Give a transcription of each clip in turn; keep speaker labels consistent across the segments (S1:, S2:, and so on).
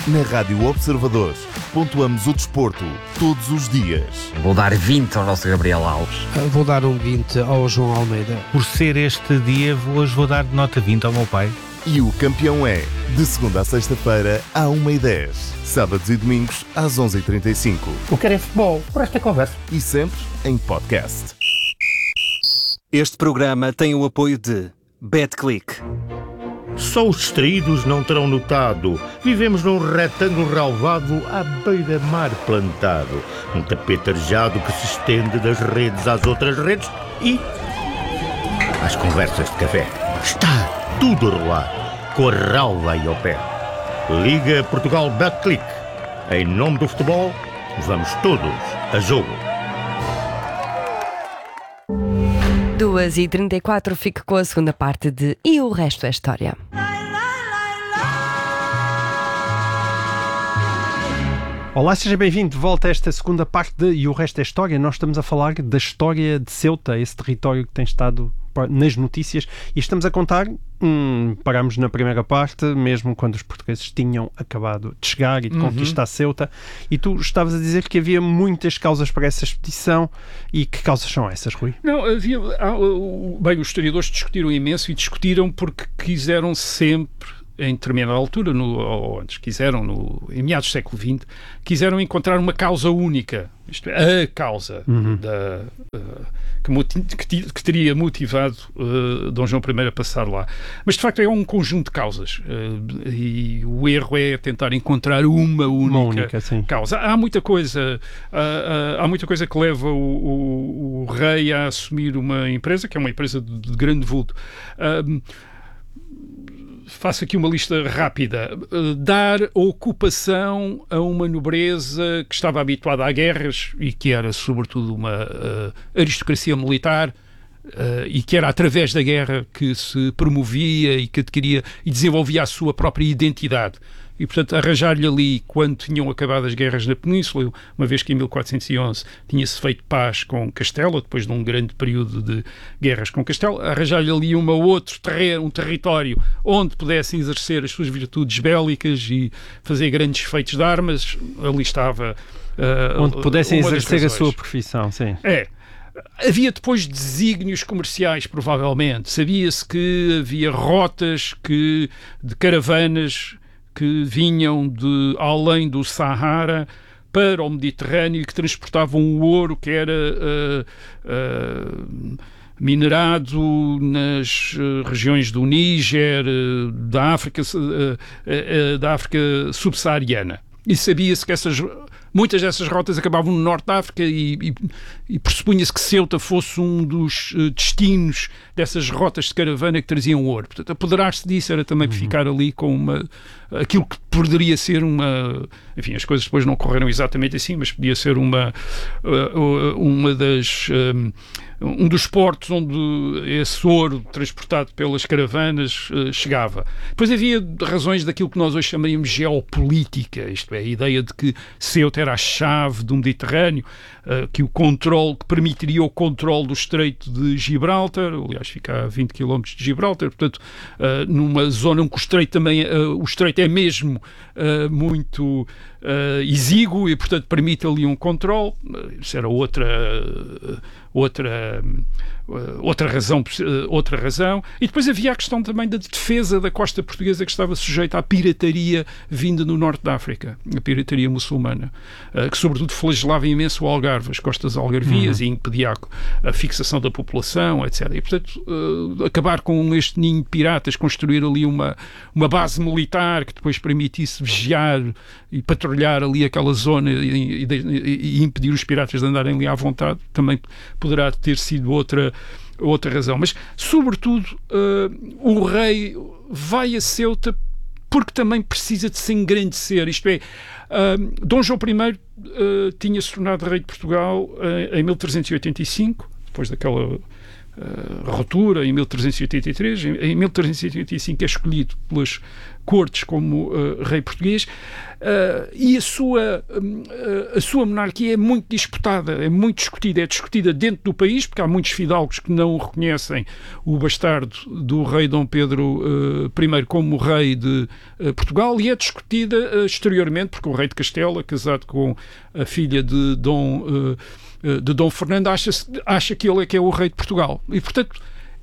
S1: Na Rádio Observador, pontuamos o desporto todos os dias.
S2: Vou dar 20 ao nosso Gabriel Alves.
S3: Vou dar um 20 ao João Almeida.
S4: Por ser este dia, hoje vou dar nota 20 ao meu pai.
S1: E o campeão é, de segunda a sexta-feira, à 1h10. Sábados e domingos, às 11h35.
S5: O que é futebol, por esta conversa.
S1: E sempre em podcast.
S6: Este programa tem o apoio de BetClick.
S5: Só os distraídos não terão notado. Vivemos num retângulo relvado à beira-mar plantado. Um tapete arejado que se estende das redes às outras redes e às conversas de café. Está tudo a rolar, com a relva aí ao pé. Liga Portugal BetClick. Em nome do futebol, vamos todos a jogo.
S7: 2h34, fique com a segunda parte de E o Resto é História.
S3: Olá, seja bem-vindo de volta a esta segunda parte de E o Resto é História. Nós estamos a falar da história de Ceuta, esse território que tem estado nas notícias, e estamos a contar, parámos na primeira parte, mesmo quando os portugueses tinham acabado de chegar e de conquistar Ceuta, e tu estavas a dizer que havia muitas causas para essa expedição. E que causas são essas, Rui?
S8: Não, bem, os historiadores discutiram imenso e discutiram porque quiseram sempre, em determinada altura, em meados do século XX, quiseram encontrar uma causa única, isto é, a causa que teria motivado Dom João I a passar lá. Mas, de facto, é um conjunto de causas, e o erro é tentar encontrar uma única causa. Há muita coisa que leva o rei a assumir uma empresa, que é uma empresa de grande vulto. Faço aqui uma lista rápida. Dar ocupação a uma nobreza que estava habituada a guerras e que era, sobretudo, uma aristocracia militar, e que era através da guerra que se promovia e que adquiria e desenvolvia a sua própria identidade. E, portanto, arranjar-lhe ali, quando tinham acabado as guerras na Península, uma vez que em 1411 tinha-se feito paz com Castela, depois de um grande período de guerras com Castela, arranjar-lhe ali um território onde pudesse exercer as suas virtudes bélicas e fazer grandes feitos de armas, ali estava...
S3: onde pudessem exercer a sua profissão, sim.
S8: Havia depois desígnios comerciais, provavelmente. Sabia-se que havia rotas de caravanas que vinham de além do Sahara para o Mediterrâneo e que transportavam o ouro que era minerado nas regiões do Níger, da África subsaariana. E sabia-se que muitas dessas rotas acabavam no norte da África e pressupunha-se que Ceuta fosse um dos destinos dessas rotas de caravana que traziam ouro. Portanto, apoderar-se disso era também ficar ali com aquilo que poderia ser enfim, as coisas depois não correram exatamente assim, mas podia ser um dos portos onde esse ouro transportado pelas caravanas chegava. Depois havia razões daquilo que nós hoje chamaríamos de geopolítica, isto é, a ideia de que Ceuta era a chave do Mediterrâneo, que permitiria o controle do Estreito de Gibraltar, aliás fica a 20 km de Gibraltar, portanto, numa zona em que o Estreito é mesmo muito exíguo e, portanto, permite ali um controle. Isso era outra razão. E depois havia a questão também da defesa da costa portuguesa, que estava sujeita à pirataria vinda no norte da África, a pirataria muçulmana, que sobretudo flagelava imenso o Algarve, as costas algarvias, e impedia a fixação da população, etc. E, portanto, acabar com este ninho de piratas, construir ali uma base militar que depois permitisse vigiar e patrulhar ali aquela zona e impedir os piratas de andarem ali à vontade, também poderá ter sido outra razão. Mas, sobretudo, o rei vai a Ceuta porque também precisa de se engrandecer. Isto é, Dom João I tinha-se tornado rei de Portugal em 1385, depois daquela ruptura em 1383. Em 1385 é escolhido cortes como rei português, e a sua monarquia é muito disputada, é muito discutida. É discutida dentro do país, porque há muitos fidalgos que não reconhecem o bastardo do rei Dom Pedro I como rei de Portugal, e é discutida exteriormente, porque o rei de Castela, casado com a filha de Dom Fernando, acha que ele é que é o rei de Portugal. E, portanto,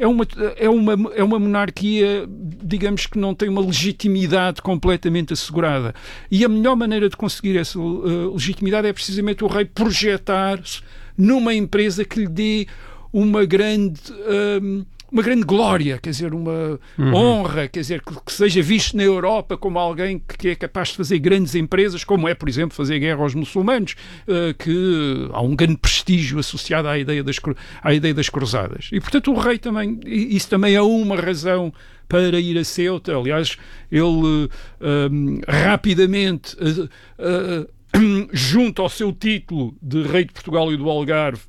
S8: é uma monarquia, digamos, que não tem uma legitimidade completamente assegurada. E a melhor maneira de conseguir essa legitimidade é precisamente o rei projetar-se numa empresa que lhe dê uma grande glória, quer dizer, uma honra, quer dizer, que seja visto na Europa como alguém que é capaz de fazer grandes empresas, como é, por exemplo, fazer guerra aos muçulmanos, que há um grande prestígio associado à ideia das cruzadas. E, portanto, o rei também, isso também é uma razão para ir a Ceuta. Aliás, ele rapidamente, junto ao seu título de rei de Portugal e do Algarve,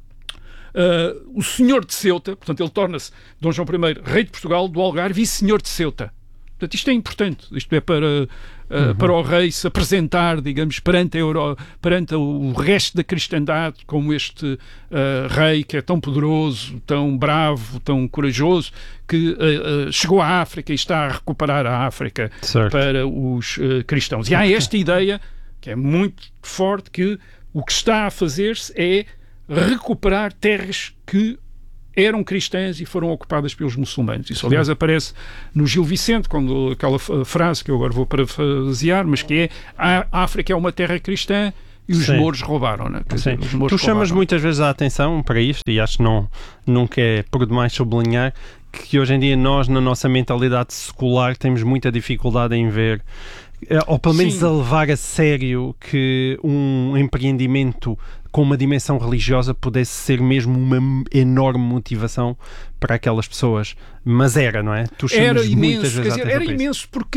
S8: o senhor de Ceuta, portanto ele torna-se Dom João I rei de Portugal, do Algarve e senhor de Ceuta. Portanto, isto é importante, isto é para o rei se apresentar, digamos, perante o resto da cristandade como este rei que é tão poderoso, tão bravo, tão corajoso, que chegou à África e está a recuperar a África para os cristãos. E há esta ideia, que é muito forte, que o que está a fazer-se é recuperar terras que eram cristãs e foram ocupadas pelos muçulmanos. Isso, aliás, aparece no Gil Vicente, quando aquela frase que eu agora vou parafrasear, mas que é: a África é uma terra cristã e os mouros roubaram-na.
S3: Tu chamas muitas vezes a atenção para isto, e acho que nunca é por demais sublinhar que hoje em dia nós, na nossa mentalidade secular, temos muita dificuldade em ver, ou pelo menos a levar a sério, que um empreendimento com uma dimensão religiosa pudesse ser mesmo uma enorme motivação para aquelas pessoas. Mas era, não é? Tu chamas
S8: era imenso,
S3: muitas vezes
S8: quer dizer, era imenso porque